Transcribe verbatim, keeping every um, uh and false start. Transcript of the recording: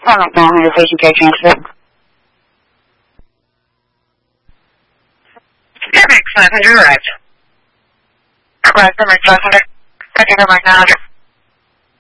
All right, now your patient care transfer. Fairbanks five hundred arrived. Request number five hundred. Second number nine hundred.